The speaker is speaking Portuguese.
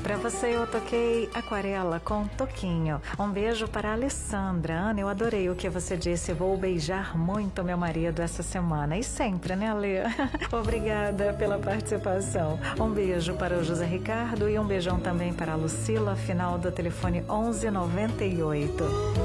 Pra você eu toquei Aquarela com Toquinho. Um beijo para a Alessandra. Ana, eu adorei o que você disse. Vou beijar muito meu marido essa semana. E sempre, né, Lê? Obrigada pela participação. Um beijo para o José Ricardo e um beijão também para a Lucila, final do telefone 1198.